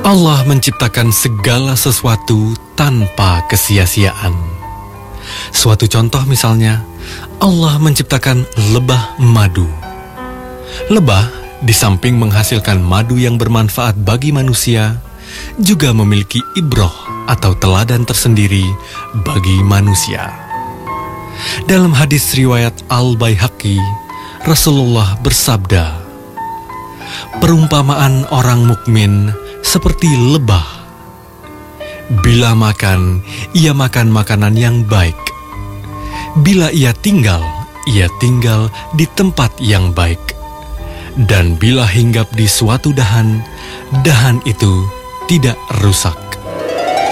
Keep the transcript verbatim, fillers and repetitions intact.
Allah menciptakan segala sesuatu tanpa kesia-siaan. Suatu contoh misalnya, Allah menciptakan lebah madu. Lebah, di samping menghasilkan madu yang bermanfaat bagi manusia, juga memiliki ibroh atau teladan tersendiri bagi manusia. Dalam hadis riwayat Al-Baihaqi, Rasulullah bersabda, "Perumpamaan orang mukmin seperti lebah. Bila makan, ia makan makanan yang baik. Bila ia tinggal, ia tinggal di tempat yang baik. Dan bila hinggap di suatu dahan, dahan itu tidak rusak."